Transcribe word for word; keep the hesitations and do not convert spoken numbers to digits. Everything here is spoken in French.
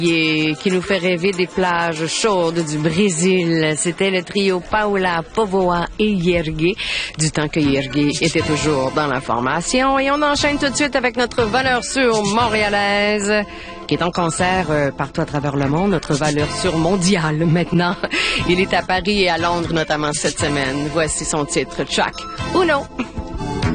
qui nous fait rêver des plages chaudes du Brésil. C'était le trio Paula, Povoa et Yergue, du temps que Yergue était toujours dans la formation. Et on enchaîne tout de suite avec notre valeur sûre montréalaise, qui est en concert euh, partout à travers le monde, notre valeur sûre mondiale maintenant. Il est à Paris et à Londres notamment cette semaine. Voici son titre, Track Uno.